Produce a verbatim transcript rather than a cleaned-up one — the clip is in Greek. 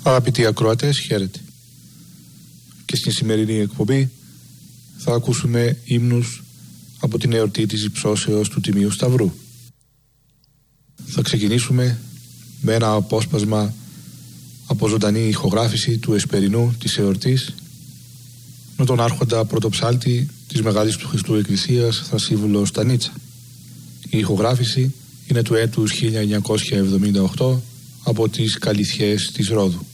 Αγαπητοί ακροατές, χαίρετε. Και στην σημερινή εκπομπή θα ακούσουμε ύμνους από την εορτή της Υψώσεως του Τιμίου Σταυρού. Θα ξεκινήσουμε με ένα απόσπασμα από ζωντανή ηχογράφηση του εσπερινού της εορτής με τον άρχοντα πρωτοψάλτη της Μεγάλης του Χριστού Εκκλησίας Θρασίβουλο Στανίτσα. Η ηχογράφηση είναι του έτους χίλια εννιακόσια εβδομήντα οκτώ από τις Καλυθιές της Ρόδου.